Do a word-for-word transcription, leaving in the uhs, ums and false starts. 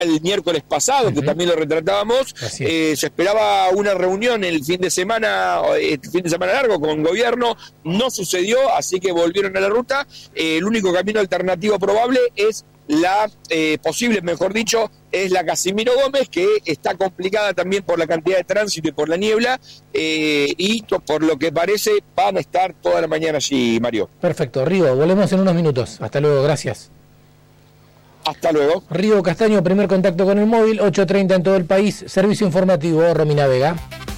el miércoles pasado, uh-huh. que también lo retratábamos. Eh, se esperaba una reunión el fin de semana, el fin de semana largo con el gobierno, no sucedió, así que volvieron a la ruta. Eh, el único camino alternativo probable es la eh, posible, mejor dicho, es la Casimiro Gómez, que está complicada también por la cantidad de tránsito y por la niebla, eh, y por lo que parece van a estar toda la mañana allí, Mario. Perfecto, Río, volvemos en unos minutos. Hasta luego, gracias. Hasta luego. Río Castaño, primer contacto con el móvil, ocho treinta en todo el país, servicio informativo, Romina Vega.